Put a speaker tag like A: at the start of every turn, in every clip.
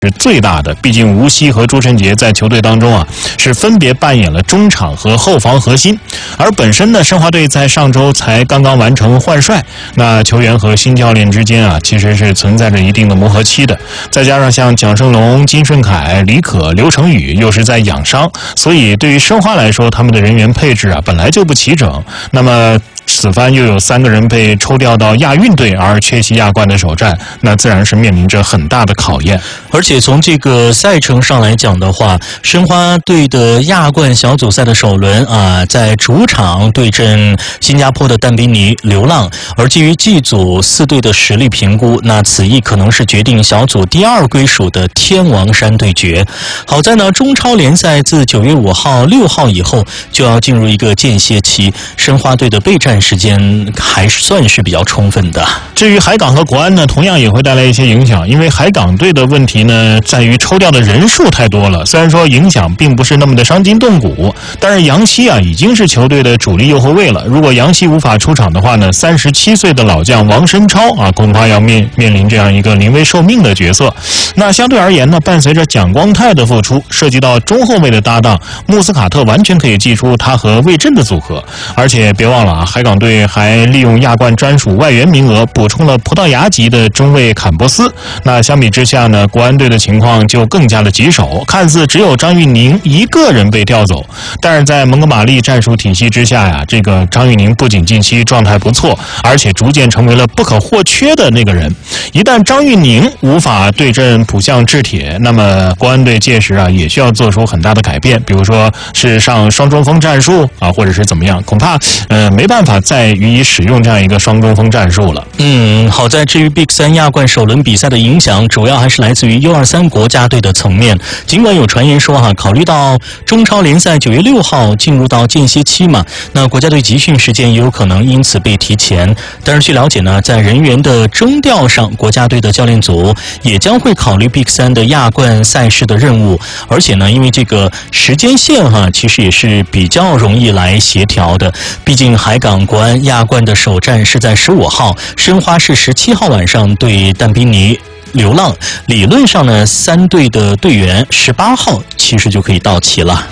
A: 是最大的，毕竟吴曦和朱晨杰在球队当中啊是分别扮演了中场和后防核心，而本身呢申花队在上周才刚刚完成换帅，那球员和新教练之间啊其实是存在着一定的磨合期的，再加上像蒋胜龙、金顺凯、李可、刘成宇又是在养伤，所以对于申花来说，他们的人员配置啊本来就不齐整，那么此番又有3个人被抽调到亚运队而缺席亚冠的首战，那自然是面临着很大的考验。
B: 而且从这个赛程上来讲的话，申花队的亚冠小组赛的首轮啊，在主场对阵新加坡的但宾尼流浪，而基于G组4队的实力评估，那此役可能是决定小组第2归属的天王山对决。好在呢，中超联赛自9月5号、6号以后就要进入一个间歇期，申花队的备战时间还算是比较充分的。
A: 至于海港和国安呢，同样也会带来一些影响，因为海港队的问题呢，在于抽调的人数太多了。虽然说影响并不是那么的伤筋动骨，但是杨希啊已经是球队的主力右后卫了。如果杨希无法出场的话呢，37岁的老将王申超啊，恐怕要面临这样一个临危受命的角色。那相对而言呢，伴随着蒋光太的复出，涉及到中后卫的搭档穆斯卡特，完全可以祭出他和魏震的组合。而且别忘了啊，海港队还利用亚冠专属外援名额补充了葡萄牙籍的中卫坎波斯。那相比之下呢，国安队的情况就更加的棘手，看似只有张玉宁一个人被调走，但是在蒙哥马利战术体系之下呀，这个张玉宁不仅近期状态不错，而且逐渐成为了不可或缺的那个人。一旦张玉宁无法对阵浦项制铁，那么国安队届时啊也需要做出很大的改变，比如说是上双中锋战术啊，或者是怎么样，恐怕没办法再予以使用这样一个双中锋战术了。
B: 好在至于 Big 3亚冠首轮比赛的影响，主要还是来自于 U23国家队的层面。尽管有传言说考虑到中超联赛9月6号进入到间歇期嘛，那国家队集训时间也有可能因此被提前。但是据了解呢，在人员的征调上，国家队的教练组也将会考虑 Big 3的亚冠赛事的任务，而且呢，因为这个时间线其实也是比较容易来协调的。毕竟海港国安亚冠的首战是在15号，申花是17号晚上对但宾尼流浪，理论上呢，3队的队员18号其实就可以到齐了。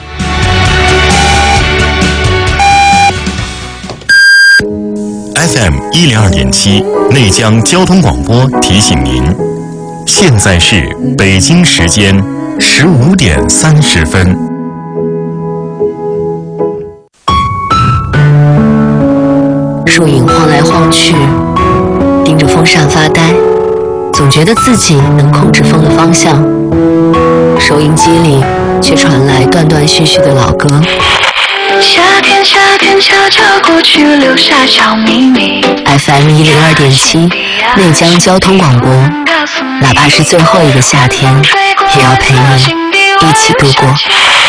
C: FM 102.7内江交通广播提醒您，现在是北京时间15点30分。
D: 树影晃来晃去，盯着风扇发呆，总觉得自己能控制风的方向。收音机里却传来断断续续的老歌。
E: 夏天，夏天悄悄过去，留下小秘密。
D: FM 102.7内江交通广播，哪怕是最后一个夏天，也要陪你一起度过。